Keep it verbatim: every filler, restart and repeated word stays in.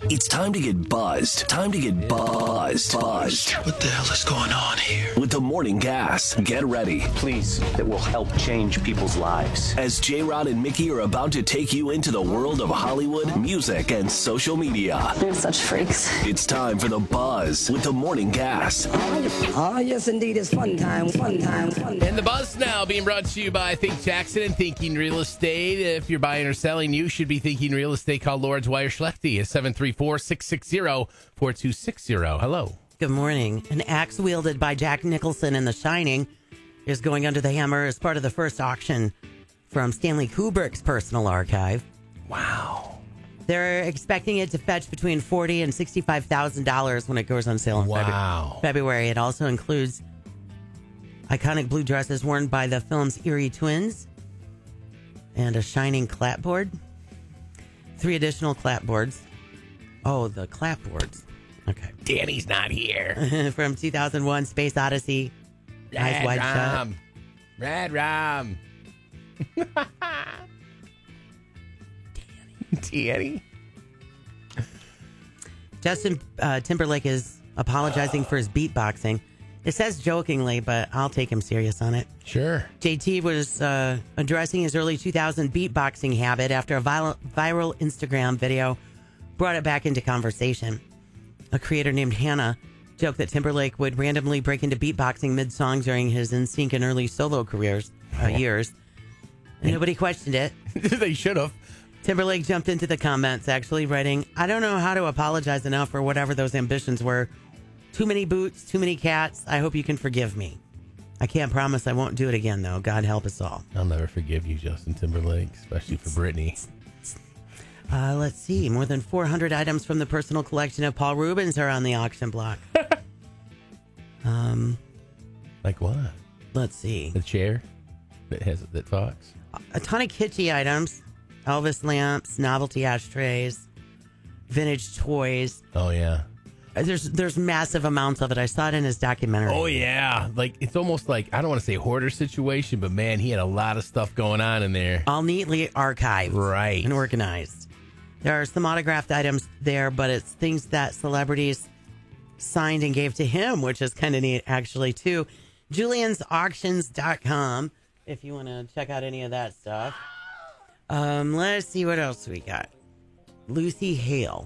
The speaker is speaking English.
It's time to get buzzed. Time to get buzzed. Buzzed. What the hell is going on here? With the Morning Gas. Get ready. Please, that will help change people's lives. As J-Rod and Mickey are about to take you into the world of Hollywood, music, and social media. They're such freaks. It's time for the buzz with the Morning Gas. Oh, yes, indeed. It's fun time, fun time, fun time. And the buzz now being brought to you by Think Jackson and Thinking Real Estate. If you're buying or selling, you should be thinking real estate. Call Lawrence Wire Schlechte at seven three four, six six zero, four two six zero. Hello. Good morning. An axe wielded by Jack Nicholson in The Shining is going under the hammer as part of the first auction from Stanley Kubrick's personal archive. Wow. They're expecting it to fetch between forty thousand dollars and sixty-five thousand dollars when it goes on sale in Wow. Febu- February. It also includes iconic blue dresses worn by the film's Erie twins and a shining clapboard. Three additional clapboards. Oh, the clapboards. Okay. Danny's not here. From two thousand one, Space Odyssey. Eyes Red wide Rum. Red Rum. Danny. shut. Justin uh, Timberlake is apologizing for his beatboxing. It says jokingly, but I'll take him serious on it. Sure. J T was uh, addressing his early two thousand beatboxing habit after a viral, viral Instagram video brought it back into conversation. A creator named Hannah joked that Timberlake would randomly break into beatboxing mid-song during his N Sync and early solo careers uh, years. And nobody questioned it. They should have. Timberlake jumped into the comments, actually writing, "I don't know how to apologize enough for whatever those ambitions were. Too many boots, too many cats. I hope you can forgive me. I can't promise I won't do it again, though. God help us all." I'll never forgive you, Justin Timberlake, especially for Britney. Uh, let's see. More than four hundred items from the personal collection of Paul Rubens are on the auction block. um, Like what? Let's see. The chair that has that talks? A ton of kitschy items. Elvis lamps, novelty ashtrays, vintage toys. Oh, yeah. There's there's massive amounts of it. I saw it in his documentary. Oh, yeah. Like, it's almost like, I don't want to say hoarder situation, but man, he had a lot of stuff going on in there. All neatly archived. Right. And organized. There are some autographed items there, but it's things that celebrities signed and gave to him, which is kind of neat, actually, too. Julians Auctions dot com, if you want to check out any of that stuff. Um, let's see what else we got. Lucy Hale.